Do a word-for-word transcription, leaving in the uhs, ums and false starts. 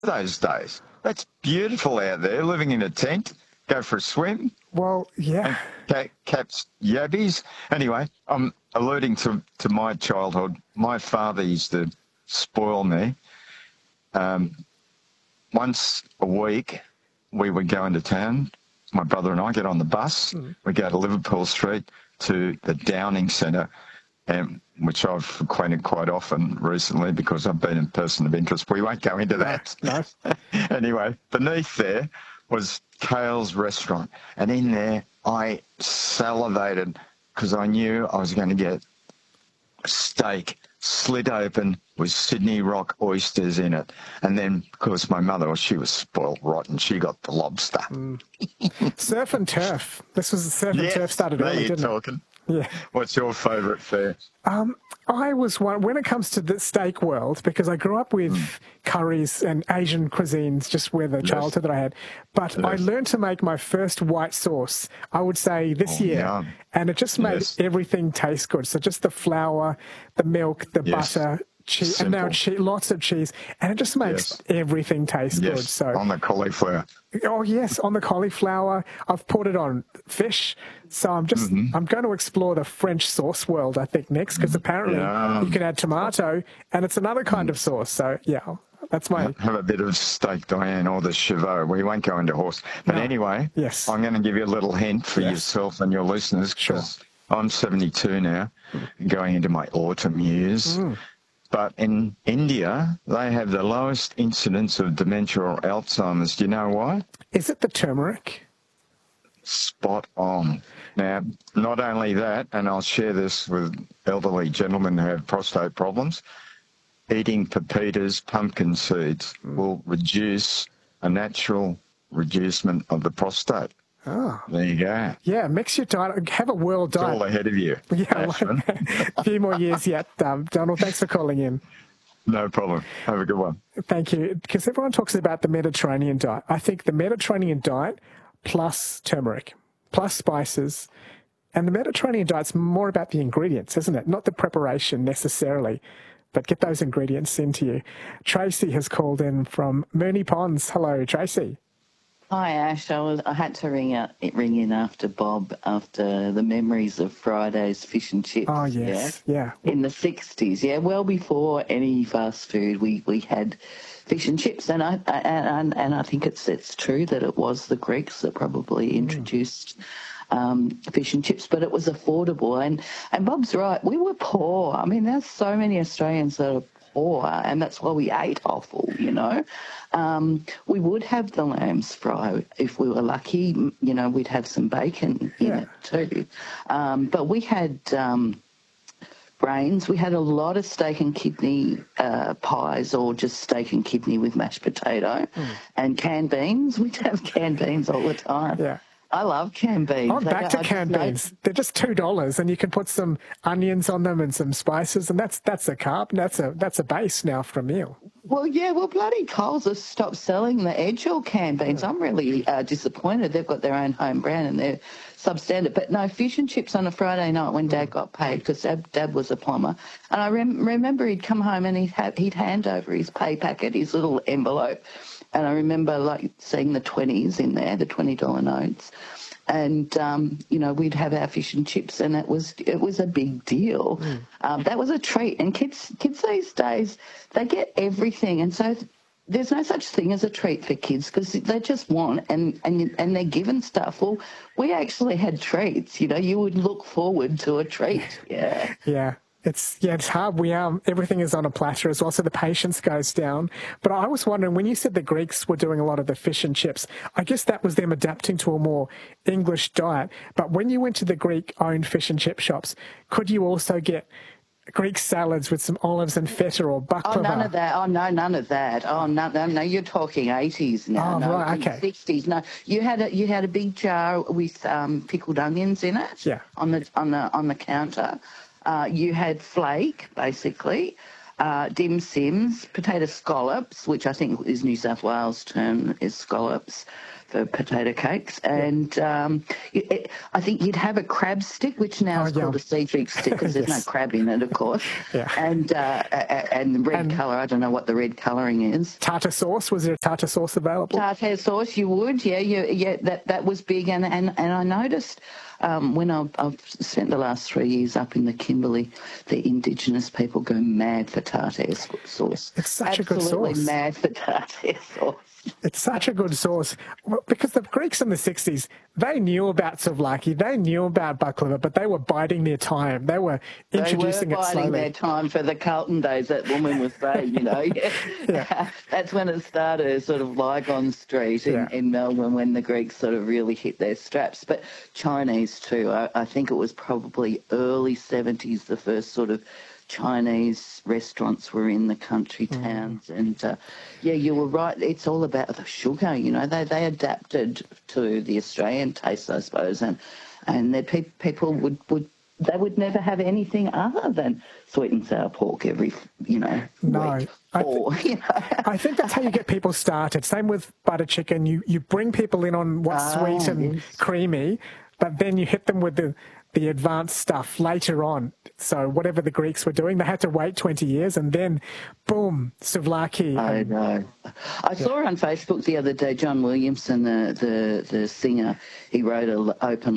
those days. That's beautiful out there, living in a tent. Go for a swim. Well, yeah. And ca- caps yabbies. Anyway, I'm alluding to, to my childhood. My father used to spoil me. Um, once a week, we would go into town. My brother and I get on the bus. Mm. We go to Liverpool Street to the Downing Centre, um, which I've frequented quite often recently because I've been a person of interest. We won't go into that. No. Anyway, beneath there was Kale's restaurant. And in there, I salivated because I knew I was going to get a steak slit open with Sydney Rock oysters in it. And then, of course, my mother, well, she was spoiled rotten. She got the lobster. Mm. Surf and turf. This was the surf yes, and turf started there early, you're didn't talking. it? Yeah. What's your favourite fare? Um, I was one, when it comes to the steak world, because I grew up with mm. curries and Asian cuisines, just with the yes. childhood that I had. But yes. I learned to make my first white sauce, I would say this oh, year. Yum. And it just made yes. everything taste good. So just the flour, the milk, the yes. butter, cheese, and now che- lots of cheese. And it just makes yes. everything taste yes. good. So on the cauliflower. Oh, yes, on the cauliflower. I've put it on fish. So I'm just, mm-hmm. I'm going to explore the French sauce world, I think, next, because apparently yeah. you can add tomato and it's another kind mm. of sauce. So, yeah, that's my... Have a bit of steak, Diane, or the Chivot. We won't go into horse. But no. anyway, yes. I'm going to give you a little hint for yes. yourself and your listeners, because sure. I'm seventy-two now, going into my autumn years. Mm. But in India, they have the lowest incidence of dementia or Alzheimer's. Do you know why? Is it the turmeric? Spot on. Now, not only that, and I'll share this with elderly gentlemen who have prostate problems, eating pepitas, pumpkin seeds, mm. will reduce a natural reducement of the prostate. Oh. There you go. Yeah, mix your diet. Have a world diet. It's all ahead of you. Yeah, like, a few more years yet. Um, Donald, thanks for calling in. No problem. Have a good one. Thank you. Because everyone talks about the Mediterranean diet. I think the Mediterranean diet plus turmeric, plus spices, and the Mediterranean diet's more about the ingredients, isn't it? Not the preparation necessarily, but get those ingredients into you. Tracy has called in from Moonee Ponds. Hello, Tracy. Hi, Ash. I was I had to ring out, ring in after Bob after the memories of Friday's fish and chips. Oh yes, yeah. yeah. In the sixties, yeah. Well before any fast food, we, we had fish and chips, and I and and I think it's it's true that it was the Greeks that probably introduced mm. um, fish and chips, but it was affordable. And and Bob's right. We were poor. I mean, there's so many Australians that are poor, and that's why we ate offal. You know. Um, we would have the lamb's fry if we were lucky. You know, we'd have some bacon in yeah. it too. Um, but we had um, brains. We had a lot of steak and kidney uh, pies, or just steak and kidney with mashed potato mm. and canned beans. We'd have canned beans all the time. Yeah. I love canned beans. I'm back to canned beans. They're just two dollars, and you can put some onions on them and some spices, and that's that's a carb. That's a that's a base now for a meal. Well, yeah, well, bloody Coles has stopped selling the Edgell canned beans. I'm really uh, disappointed. They've got their own home brand and they're substandard. But no, fish and chips on a Friday night when Dad got paid, because Dad, Dad was a plumber. And I rem- remember he'd come home and he'd, have, he'd hand over his pay packet, his little envelope. And I remember, like, seeing the twenties in there, the twenty dollar notes. And, um, you know, we'd have our fish and chips, and it was it was a big deal. Mm. Um, that was a treat. And kids kids these days, they get everything. And so there's no such thing as a treat for kids, because they just want, and, and, and they're given stuff. Well, we actually had treats. You know, you would look forward to a treat. Yeah. Yeah. It's yeah, it's hard. We um everything is on a platter as well, so the patience goes down. But I was wondering, when you said the Greeks were doing a lot of the fish and chips, I guess that was them adapting to a more English diet. But when you went to the Greek-owned fish and chip shops, could you also get Greek salads with some olives and feta or baklava? Oh, none of that. Oh, no, none of that. Oh, no, no, no. You're talking eighties now. Oh, no, right, okay. sixties. No, you had a you had a big jar with um, pickled onions in it. Yeah. On the on the on the counter. Uh, you had flake, basically. uh, dim sims, potato scallops, which I think is New South Wales term is scallops for potato cakes, and um, it, I think you'd have a crab stick, which now Oh, is yeah. called a Cedric stick because there's Yes. no crab in it, of course. Yeah. And uh, a- and the red And- colour, I don't know what the red colouring is. Tartar sauce, was there tartar sauce available? Tartare sauce, you would, yeah, you, yeah, that that was big, and and, and I noticed um, when I've, I've spent the last three years up in the Kimberley, the Indigenous people go mad for tartare sauce. It's such a good Absolutely sauce. mad for tartare sauce. It's such a good sauce. Well, because the Greeks in the sixties, they knew about souvlaki, they knew about baklava, but they were biding their time. They were introducing they were it biding slowly. their time for the Carlton days, that woman was saying, you know. Yeah. That's when it started, sort of Lygon Street in, Yeah. in Melbourne, when the Greeks sort of really hit their straps. But Chinese too. I, I think it was probably early seventies, the first sort of Chinese restaurants were in the country towns. And, uh, yeah, you were right. It's all about the sugar, you know. They they adapted to the Australian taste, I suppose, and and the pe- people would, would they would never have anything other than sweet and sour pork every, you know, No, week. I Or, you know. I think that's how you get people started. Same with butter chicken. You you bring people in on what's Ah, sweet and yes. creamy, but then you hit them with the, the advanced stuff later on. So whatever the Greeks were doing, they had to wait twenty years, and then, boom, souvlaki. I and- know. I saw on Facebook the other day, John Williamson, the, the, the singer, he wrote an open